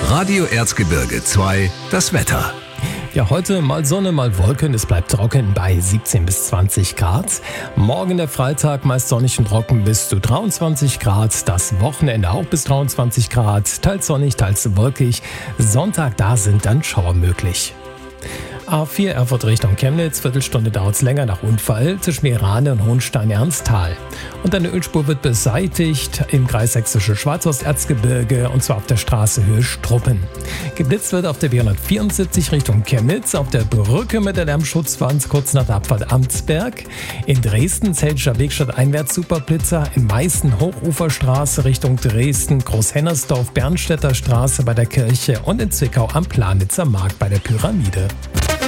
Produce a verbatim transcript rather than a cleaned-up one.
Radio Erzgebirge zwei, das Wetter. Ja, heute mal Sonne, mal Wolken. Es bleibt trocken bei siebzehn bis zwanzig Grad. Morgen der Freitag meist sonnig und trocken bis zu dreiundzwanzig Grad. Das Wochenende auch bis dreiundzwanzig Grad. Teils sonnig, teils wolkig. Sonntag, da sind dann Schauer möglich. A vier Erfurt Richtung Chemnitz, Viertelstunde dauert es länger nach Unfall zwischen Merane und Hohenstein-Ernsthal. Und eine Ölspur wird beseitigt im Kreis Sächsische Schwarzwald-Erzgebirge und zwar auf der Straße Höhe Struppen. Geblitzt wird auf der B hundertvierundsiebzig Richtung Chemnitz, auf der Brücke mit der Lärmschutzwand kurz nach der Abfahrt Amtsberg. In Dresden Zeltischer Weg statt einwärts Superblitzer, in Meißen Hochuferstraße Richtung Dresden, Großhennersdorf Bernstädter Straße bei der Kirche und in Zwickau am Planitzer Markt bei der Pyramide.